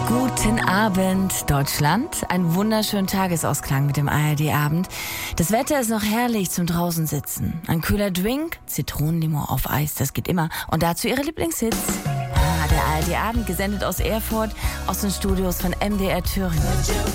Guten Abend, Deutschland. Ein wunderschönen Tagesausklang mit dem ARD-Abend. Das Wetter ist noch herrlich zum draußen sitzen. Ein kühler Drink, Zitronenlimo auf Eis, das geht immer. Und dazu Ihre Lieblingshits. Der ARD-Abend, gesendet aus Erfurt, aus den Studios von MDR Thüringen.